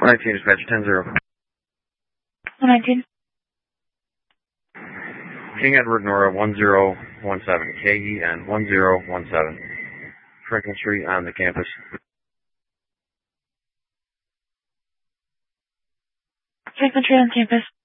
119, dispatch 10-0. 119. King Edward Nora 1017, KEN 1017. Franklin Street on the campus. Franklin Street on campus.